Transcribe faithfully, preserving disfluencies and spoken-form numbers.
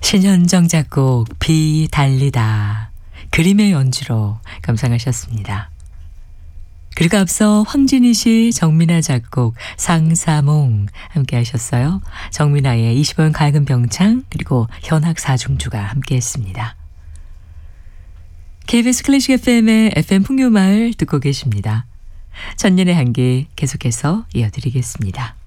신현정 작곡 비 달리다 그림의 연주로 감상하셨습니다. 그리고 앞서 황진희 씨, 정민아 작곡 상사몽 함께 하셨어요. 정민아의 이십 원 갈근 병창 그리고 현악 사중주가 함께 했습니다. 케이비에스 클래식 에프엠의 에프엠 풍요마을 듣고 계십니다. 천년의 한기 계속해서 이어드리겠습니다.